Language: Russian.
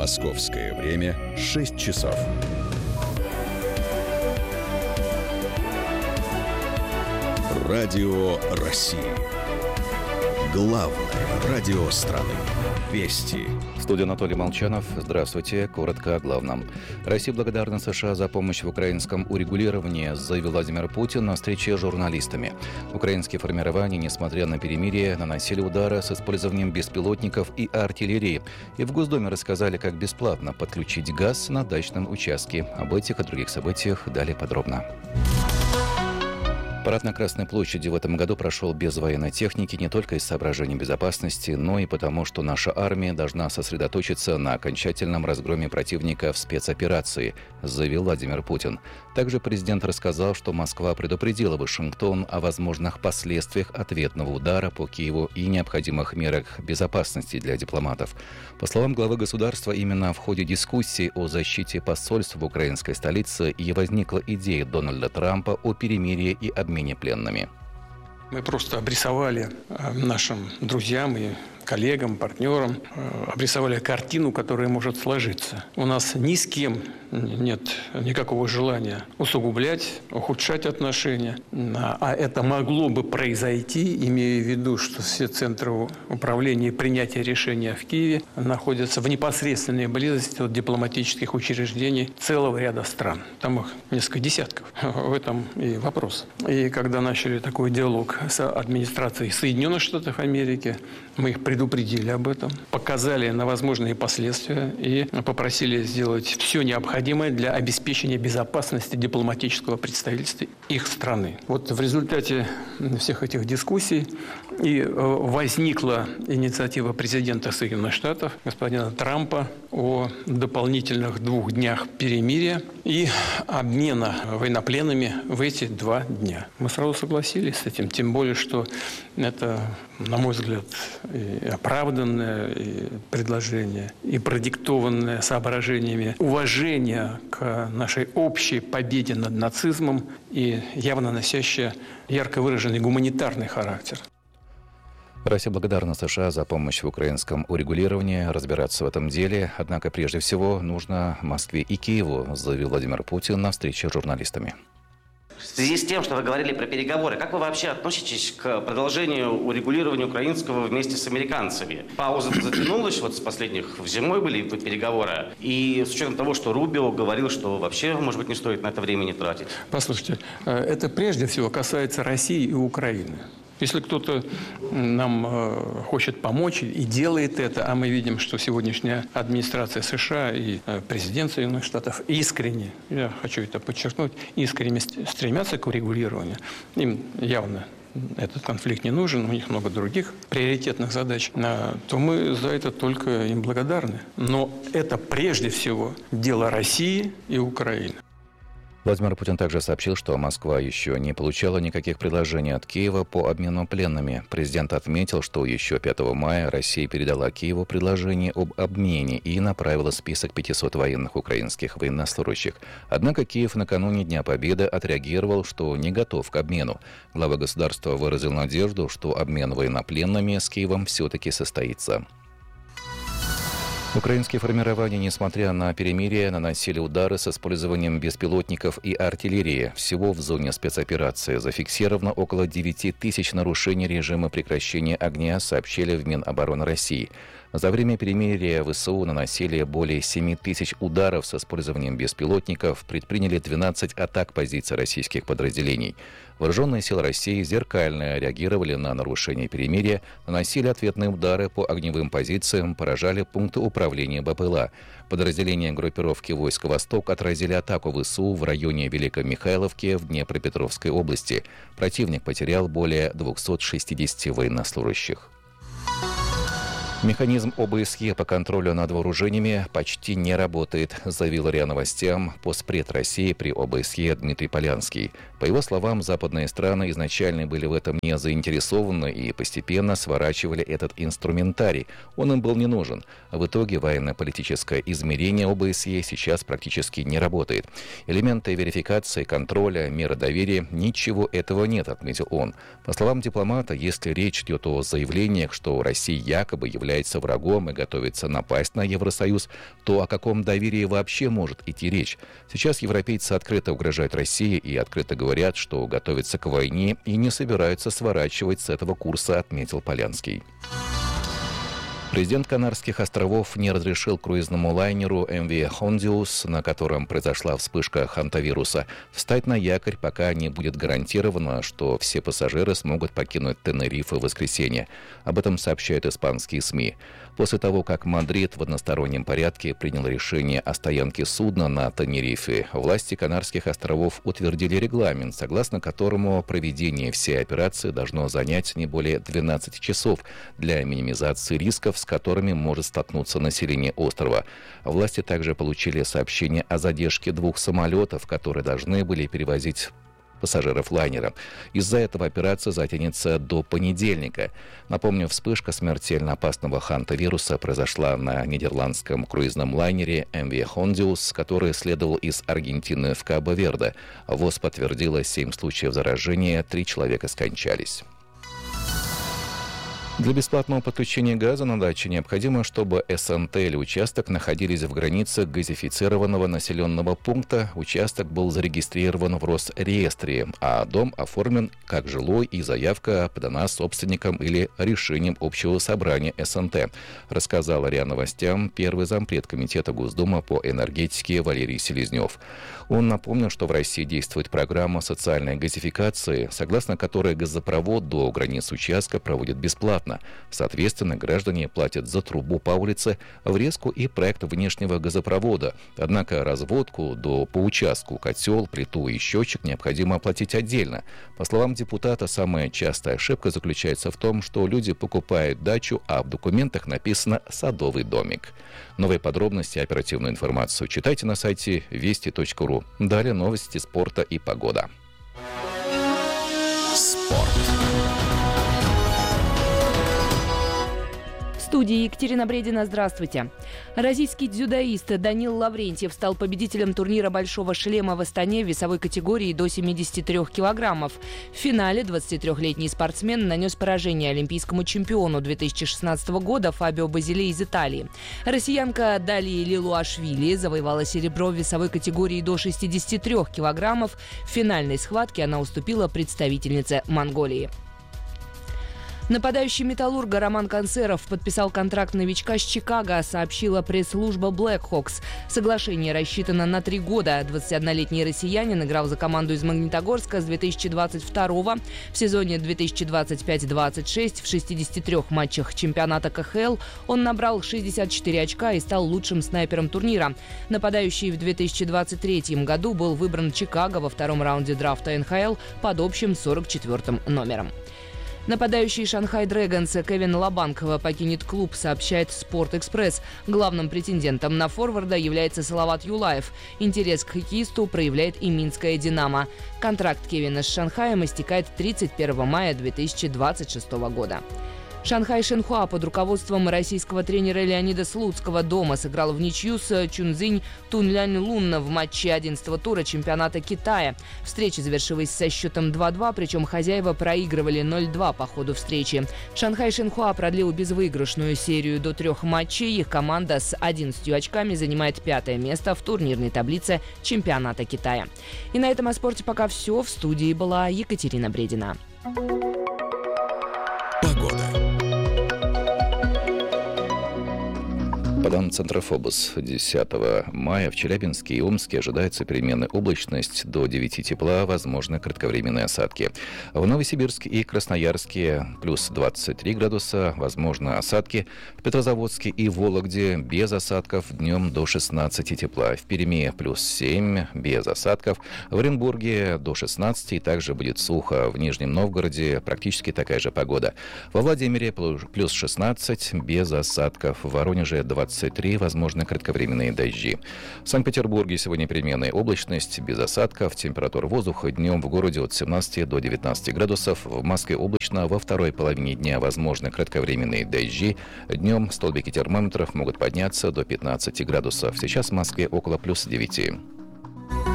Московское время 6 часов. Радио России. Главное радио страны. Вести. В студии Анатолий Молчанов. Здравствуйте. Коротко о главном. Россия благодарна США за помощь в украинском урегулировании, заявил Владимир Путин на встрече с журналистами. Украинские формирования, несмотря на перемирие, наносили удары с использованием беспилотников и артиллерии. И в Госдуме рассказали, как бесплатно подключить газ на дачном участке. Об этих и других событиях далее подробно. Парад на Красной площади в этом году прошел без военной техники не только из соображений безопасности, но и потому, что наша армия должна сосредоточиться на окончательном разгроме противника в спецоперации, заявил Владимир Путин. Также президент рассказал, что Москва предупредила Вашингтон о возможных последствиях ответного удара по Киеву и необходимых мерах безопасности для дипломатов. По словам главы государства, именно в ходе дискуссии о защите посольств в украинской столице и возникла идея Дональда Трампа о перемирии и обмене пленными. Мы просто обрисовали нашим друзьям и коллегам, партнерам, обрисовали картину, которая может сложиться. У нас ни с кем нет никакого желания усугублять, ухудшать отношения. А это могло бы произойти, имея в виду, что все центры управления и принятия решения в Киеве находятся в непосредственной близости от дипломатических учреждений целого ряда стран. Там их несколько десятков. В этом и вопрос. И когда начали такой диалог с администрацией Соединенных Штатов Америки, мы их предупредили об этом, показали на возможные последствия и попросили сделать все необходимое для обеспечения безопасности дипломатического представительства их страны. Вот в результате всех этих дискуссий и возникла инициатива президента Соединенных Штатов, господина Трампа, о дополнительных 2 днях перемирия и обмена военнопленными в эти 2 дня. Мы сразу согласились с этим, тем более, что это, на мой взгляд, и оправданное предложение, и продиктованное соображениями уважения к нашей общей победе над нацизмом и явно носящее ярко выраженный гуманитарный характер. Россия благодарна США за помощь в украинском урегулировании, разбираться в этом деле. Однако, прежде всего, нужно Москве и Киеву, заявил Владимир Путин на встрече с журналистами. В связи с тем, что вы говорили про переговоры, как вы вообще относитесь к продолжению урегулирования украинского вместе с американцами? Пауза затянулась, вот с последних в зимой были переговоры, и с учетом того, что Рубио говорил, что вообще, может быть, не стоит на это времени тратить. Послушайте, это прежде всего касается России и Украины. Если кто-то нам хочет помочь и делает это, а мы видим, что сегодняшняя администрация США и президент Соединенных Штатов искренне, я хочу это подчеркнуть, искренне стремятся к урегулированию, им явно этот конфликт не нужен, у них много других приоритетных задач, то мы за это только им благодарны. Но это прежде всего дело России и Украины. Владимир Путин также сообщил, что Москва еще не получала никаких предложений от Киева по обмену пленными. Президент отметил, что еще 5 мая Россия передала Киеву предложение об обмене и направила список 500 военных украинских военнослужащих. Однако Киев накануне Дня Победы отреагировал, что не готов к обмену. Глава государства выразил надежду, что обмен военнопленными с Киевом все-таки состоится. Украинские формирования, несмотря на перемирие, наносили удары с использованием беспилотников и артиллерии. Всего в зоне спецоперации зафиксировано около 9 тысяч нарушений режима прекращения огня, сообщили в Минобороны России. За время перемирия ВСУ наносили более 7 тысяч ударов с использованием беспилотников, предприняли 12 атак позиций российских подразделений. Вооруженные силы России зеркально реагировали на нарушение перемирия, наносили ответные удары по огневым позициям, поражали пункты управления БПЛА. Подразделения группировки войск «Восток» отразили атаку ВСУ в районе Великомихайловки в Днепропетровской области. Противник потерял более 260 военнослужащих. Механизм ОБСЕ по контролю над вооружениями почти не работает, заявил РИА Новостям постпред России при ОБСЕ Дмитрий Полянский. По его словам, западные страны изначально были в этом не заинтересованы и постепенно сворачивали этот инструментарий. Он им был не нужен. В итоге военно-политическое измерение ОБСЕ сейчас практически не работает. Элементы верификации, контроля, меры доверия – ничего этого нет, отметил он. По словам дипломата, если речь идет о заявлениях, что Россия якобы является является врагом и готовится напасть на Евросоюз, то о каком доверии вообще может идти речь? Сейчас европейцы открыто угрожают России и открыто говорят, что готовятся к войне и не собираются сворачивать с этого курса, отметил Полянский. Президент Канарских островов не разрешил круизному лайнеру MV Hondius, на котором произошла вспышка хантавируса, встать на якорь, пока не будет гарантировано, что все пассажиры смогут покинуть Тенерифе в воскресенье. Об этом сообщают испанские СМИ. После того, как Мадрид в одностороннем порядке принял решение о стоянке судна на Тенерифе, власти Канарских островов утвердили регламент, согласно которому проведение всей операции должно занять не более 12 часов для минимизации рисков, с которыми может столкнуться население острова. Власти также получили сообщение о задержке 2 самолетов, которые должны были перевозить пассажиров лайнера. Из-за этого операция затянется до понедельника. Напомню, вспышка смертельно опасного хантавируса произошла на нидерландском круизном лайнере MV Hondius, который следовал из Аргентины в Кабо-Верде. ВОЗ подтвердила 7 случаев заражения, 3 человека скончались. Для бесплатного подключения газа на даче необходимо, чтобы СНТ или участок находились в границах газифицированного населенного пункта, участок был зарегистрирован в Росреестре, а дом оформлен как жилой и заявка подана собственником или решением общего собрания СНТ, рассказал РИА Новостям первый зампред Комитета Госдумы по энергетике Валерий Селезнев. Он напомнил, что в России действует программа социальной газификации, согласно которой газопровод до границ участка проводят бесплатно. Соответственно, граждане платят за трубу по улице, врезку и проект внешнего газопровода. Однако разводку по участку, котел, плиту и счетчик необходимо оплатить отдельно. По словам депутата, самая частая ошибка заключается в том, что люди покупают дачу, а в документах написано «садовый домик». Новые подробности и оперативную информацию читайте на сайте вести.ру. Далее новости спорта и погода. Спорт. В студии Екатерина Бредина. Здравствуйте. Российский дзюдоист Данил Лаврентьев стал победителем турнира «Большого шлема» в Астане в весовой категории до 73 килограммов. В финале 23-летний спортсмен нанес поражение олимпийскому чемпиону 2016 года Фабио Базиле из Италии. Россиянка Далия Лилуашвили завоевала серебро в весовой категории до 63 килограммов. В финальной схватке она уступила представительнице Монголии. Нападающий «Металлурга» Роман Концеров подписал контракт новичка с Чикаго, сообщила пресс-служба Blackhawks. Соглашение рассчитано на 3 года. 21-летний россиянин играл за команду из Магнитогорска с 2022 в сезоне 2025-26 в 63 матчах чемпионата КХЛ он набрал 64 очка и стал лучшим снайпером турнира. Нападающий в 2023 году был выбран Чикаго во втором раунде драфта НХЛ под общим 44-м номером. Нападающий «Шанхай Дрэгонс» Кевин Лабанкова покинет клуб, сообщает «Спорт-Экспресс». Главным претендентом на форварда является Салават Юлаев. Интерес к хоккеисту проявляет и Минская «Динамо». Контракт Кевина с «Шанхаем» истекает 31 мая 2026 года. Шанхай Шенхуа под руководством российского тренера Леонида Слуцкого дома сыграл в ничью с Чунцзинь Тунлянь-Лунна в матче 11-го тура чемпионата Китая. Встреча завершилась со счетом 2-2, причем хозяева проигрывали 0-2 по ходу встречи. Шанхай Шенхуа продлил безвыигрышную серию до 3 матчей. Их команда с 11 очками занимает 5-е место в турнирной таблице чемпионата Китая. И на этом о спорте пока все. В студии была Екатерина Бредина. По данным Центра ФОБОС, 10 мая в Челябинске и Омске ожидается переменная облачность, до 9 тепла, возможны кратковременные осадки. В Новосибирске и Красноярске плюс 23 градуса, возможно осадки. В Петрозаводске и Вологде без осадков, днем до 16 тепла. В Перми плюс 7, без осадков. В Оренбурге до 16 и также будет сухо. В Нижнем Новгороде практически такая же погода. Во Владимире плюс 16, без осадков. В Воронеже 23, возможны кратковременные дожди. В Санкт-Петербурге сегодня переменная облачность, без осадков. Температура воздуха днем в городе от 17 до 19 градусов. В Москве облачно, во второй половине дня возможны кратковременные дожди. Днем столбики термометров могут подняться до 15 градусов. Сейчас в Москве около плюс 9.